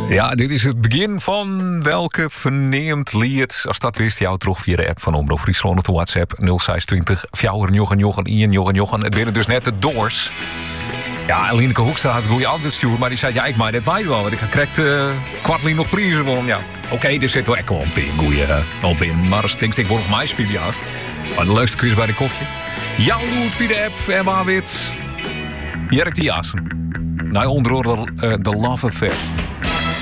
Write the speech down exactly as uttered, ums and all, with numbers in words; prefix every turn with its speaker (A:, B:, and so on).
A: Ja, dit is het begin van welke verneemt lied. Als dat wist, jou terug via de app van Omroep Friesland op de WhatsApp nul zes twintig vier jochen jochen Ian jochen jochen. Het binnen dus net de Doors. Ja, Lineke Hoekstra had een goede antwoord sturen, maar die zei ja, ik maak dit bij wel, want ik krijg uh, kwartling nog prijzen van. Ja, oké, okay, er zit wel echt wel een goede uh, op in, maar als ik denk ik word nog mij spelen juist. Maar de leukste quiz bij de koffie. Jouw doet via de app en maar wit. Jerk de Jassen. Nou, onder andere uh, de Love Affair.